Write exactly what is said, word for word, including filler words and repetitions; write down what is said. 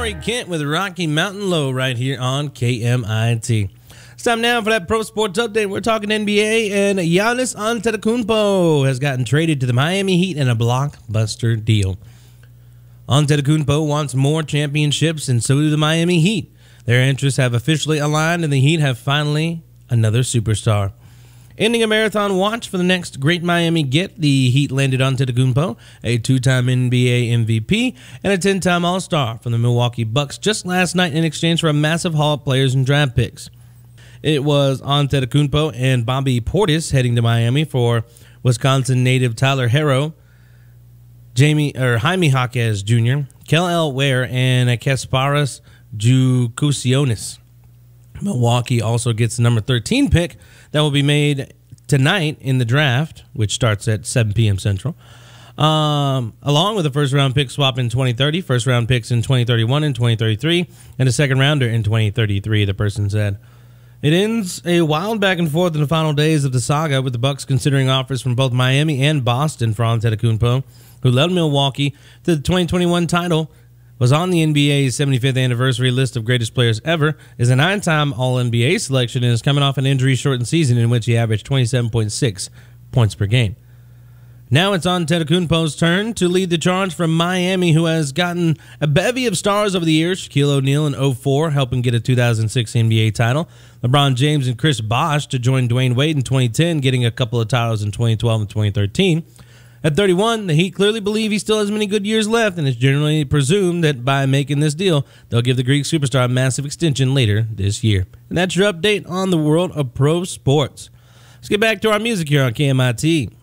Larry Kent with Rocky Mountain Low right here on K M I T. It's time now for that Pro Sports Update. We're talking N B A, and Giannis Antetokounmpo has gotten traded to the Miami Heat in a blockbuster deal. Antetokounmpo wants more championships, and so do the Miami Heat. Their interests have officially aligned, and the Heat have finally another superstar. Ending a marathon watch for the next great Miami get, the Heat landed Antetokounmpo, a two-time N B A M V P and a ten-time All-Star from the Milwaukee Bucks just last night in exchange for a massive haul of players and draft picks. It was Antetokounmpo and Bobby Portis heading to Miami for Wisconsin native Tyler Herro, Jamie or Jaime Jaquez Junior, Kel Ware, and Kasparas Jukusionis. Milwaukee also gets the number thirteen pick that will be made tonight in the draft, which starts at seven p.m. Central, um, along with a first-round pick swap in twenty thirty, first-round picks in twenty thirty-one and twenty thirty-three, and a second-rounder in twenty thirty-three, the person said. It ends a wild back and forth in the final days of the saga, with the Bucks considering offers from both Miami and Boston for Antetokounmpo, who led Milwaukee to the twenty twenty-one title, was on the N B A's seventy-fifth anniversary list of greatest players ever, is a nine-time All N B A selection, and is coming off an injury-shortened season in which he averaged twenty-seven point six points per game. Now it's Antetokounmpo's turn to lead the charge from Miami, who has gotten a bevy of stars over the years. Shaquille O'Neal in oh four, helping get a two thousand six N B A title. LeBron James and Chris Bosh to join Dwayne Wade in twenty ten, getting a couple of titles in twenty twelve and twenty thirteen. At thirty-one, the Heat clearly believe he still has many good years left, and it's generally presumed that by making this deal, they'll give the Greek superstar a massive extension later this year. And that's your update on the world of pro sports. Let's get back to our music here on K M I T.